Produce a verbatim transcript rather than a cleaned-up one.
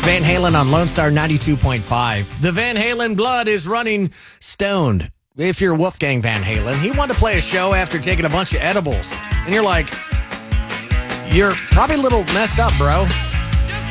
Van Halen on Lone Star ninety-two point five. The Van Halen blood is running stoned. If you're Wolfgang Van Halen, he wanted to play a show after taking a bunch of edibles. And you're like, you're probably a little messed up, bro.